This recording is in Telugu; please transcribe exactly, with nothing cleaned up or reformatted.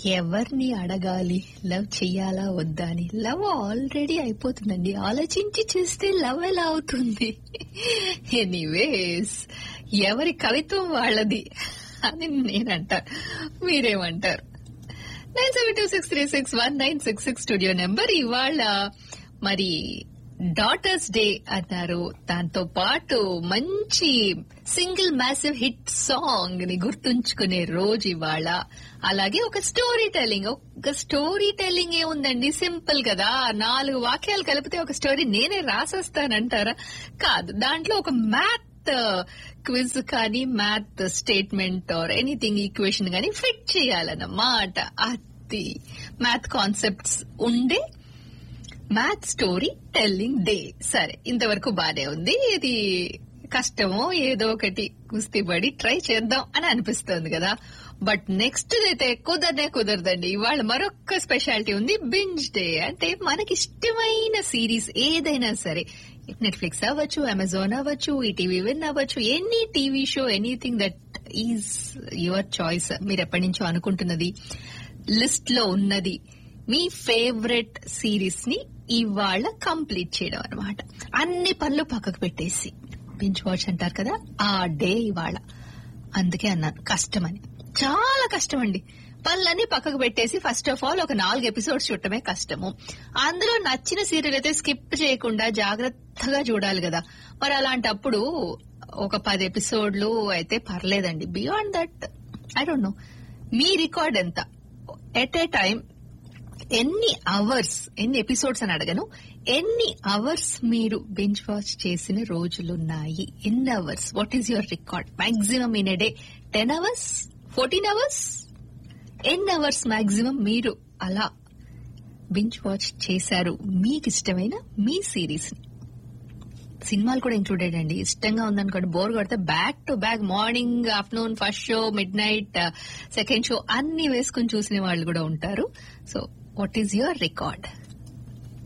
ఎవరిని అడగాలి లవ్ చెయ్యాలా వద్దా అని? లవ్ ఆల్రెడీ అయిపోతుందండి. ఆలోచించి చేస్తే లవ్ ఎలా అవుతుంది? ఎనీవేస్, ఎవరి కవిత్వం వాళ్ళది అని నేనంటా. మీరేమంటారు? Nine seven two six three six one nine six six studio number. ఇవాళ మరి డాటర్స్ డే అన్నారు. దాంతో పాటు మంచి సింగిల్ మ్యాసివ్ హిట్ సాంగ్ ని గుర్తుంచుకునే రోజు ఇవాళ. అలాగే ఒక స్టోరీ టెల్లింగ్. ఒక స్టోరీ టెల్లింగ్ ఏముందండి, సింపుల్ కదా. నాలుగు వాక్యాలు కలిపితే ఒక స్టోరీ నేనే రాసేస్తానంటారా? కాదు, దాంట్లో ఒక మ్యాథ్ క్విజ్ కానీ math statement or anything equation కానీ ఫిట్ చేయాలన్నమాట. అది మ్యాథ్ కాన్సెప్ట్స్ ఉండే మ్యాథ్ స్టోరీ టెల్లింగ్ డే. సరే, ఇంతవరకు బానే ఉంది. ఇది కష్టమో ఏదో ఒకటి కుస్తీ పడి ట్రై చేద్దాం అని అనిపిస్తుంది కదా. బట్ నెక్స్ట్ అయితే కుదరనే కుదరదండి. ఇవాళ మరొక స్పెషాలిటీ ఉంది, బింజ్ డే. అంటే మనకి ఇష్టమైన సిరీస్ ఏదైనా సరే, నెట్ఫ్లిక్స్ అవ్వచ్చు, అమెజాన్ అవ్వచ్చు, ఈటీవీ విన్ అవ్వచ్చు, any TV show, anything that is your choice. మీరు ఎప్పటి నుంచో అనుకుంటున్నది, లిస్ట్ లో ఉన్నది, మీ ఫేవరెట్ సిరీస్ ని ఇవాళ కంప్లీట్ చేయడం అనమాట. అన్ని పనులు పక్కకు పెట్టేసి బింజ్ వాచ్ అంటారు కదా, ఆ డే ఇవాళ. అందుకే అన్నాను కష్టమని. చాలా కష్టం అండి. పనులన్నీ పక్కకు పెట్టేసి ఫస్ట్ ఆఫ్ ఆల్ ఒక నాలుగు ఎపిసోడ్స్ చూడటమే కష్టము. అందులో నచ్చిన సీరియల్ అయితే స్కిప్ చేయకుండా జాగ్రత్తగా చూడాలి కదా. మరి అలాంటప్పుడు ఒక పది ఎపిసోడ్లు అయితే పర్లేదండి. Beyond that I don't know me record ఎంత ఎట్ ఏ టైం, ఎన్ని అవర్స్, ఎన్ని ఎపిసోడ్స్ అని అడగను, ఎన్ని అవర్స్ మీరు బింజ్ వాచ్ చేసిన రోజులున్నాయి? ఎన్ని hours? What is your record? Maximum in a day ten hours, fourteen hours, ఎన్ని అవర్స్ మాక్సిమం మీరు అలా బింజ్ వాచ్ చేశారు మీకు ఇష్టమైన మీ సిరీస్? సినిమాలు కూడా ఇంక్లూడెడ్ అండి. ఇష్టంగా ఉందనుకోండి, బోర్ కొడితే back to back morning, afternoon, first show, mid night, second show అన్ని వేసుకుని చూసిన వాళ్ళు కూడా ఉంటారు. So what is your record?